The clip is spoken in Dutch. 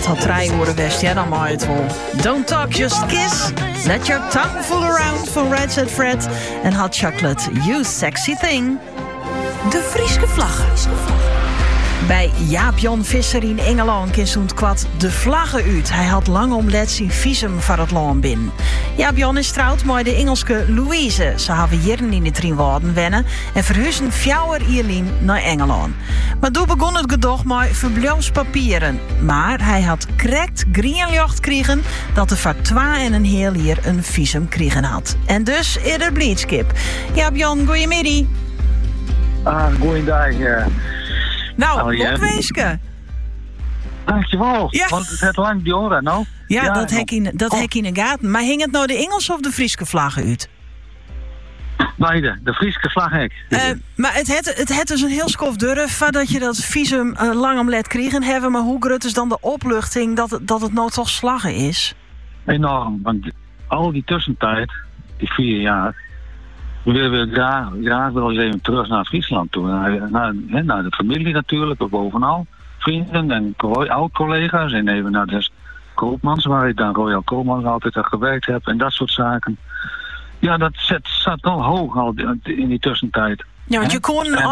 het had 3 uur west, ja, dan maar het wel. Don't talk, just kiss. Let your tongue fool around van Right Said Fred. En Hot Chocolate, you sexy thing. De Frieske vlaggen. Bij Jaap-Jan Visser in Engeland kwad de vlaggen uit. Hij had lang omlet zijn visum voor het land binnen. Jaap-Jan is trouwd met de Engelske Louise. Ze hebben jaren in de Trinwaarden wennen en verhuizen 4 Ierlien naar Engeland. Maar toen begon het gedocht met verblijfspapieren. Maar hij had correct greenlicht gekregen dat de voor 2,5 jaar een visum kregen had. En dus eerder blijdschap. Jaap-Jan, goeiemiddag. Goeiedag. Nou, opweesken. Dankjewel, ja. Want het heeft lang duren, nou. Ja, dat hek in de gaten. Maar hing het nou de Engelse of de Frieske vlaggen uit? Beide, de Frieske vlaghek. Maar het het dus een heel skof durf voordat je dat visum lang om let kregen hebben. Maar hoe groot is dan de opluchting dat het nou toch slaggen is? Enorm, want al die tussentijd, die 4 jaar, willen we graag wel eens even terug naar Friesland toe. Naar de familie natuurlijk, bovenal. Vrienden en oud-collega's en even naar de Koopmans, waar ik dan Royal Koopmans altijd aan gewerkt heb en dat soort zaken. Ja, dat zat al hoog al in die tussentijd. Ja, want je kon